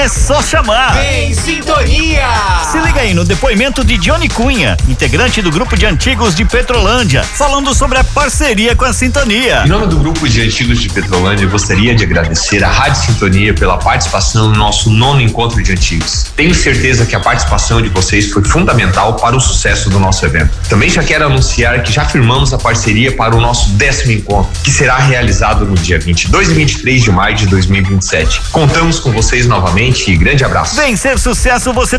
É só chamar. Vem Sintonia! Se liga aí no depoimento de Johnny Cunha, integrante do grupo de antigos de Petrolândia, falando sobre a parceria com a Sintonia. Em nome do grupo de antigos de Petrolândia, eu gostaria de agradecer à Rádio Sintonia pela participação no nosso 9º encontro de antigos. Tenho certeza que a participação de vocês foi fundamental para o sucesso do nosso evento. Também já quero anunciar que já firmamos a parceria para o nosso 10º encontro, que será realizado no dia 22 e 23 de maio de 2027. Contamos com vocês novamente e grande abraço. Vem ser sucesso você